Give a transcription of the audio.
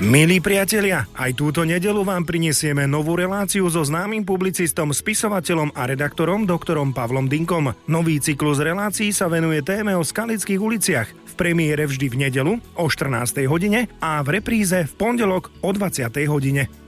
Milí priatelia, aj túto nedeľu vám prinesieme novú reláciu so známym publicistom, spisovateľom a redaktorom doktorom Pavlom Dynkom. Nový cyklus relácií sa venuje téme o skalických uliciach. V premiére vždy v nedeľu o 14. hodine a v repríze v pondelok o 20. hodine.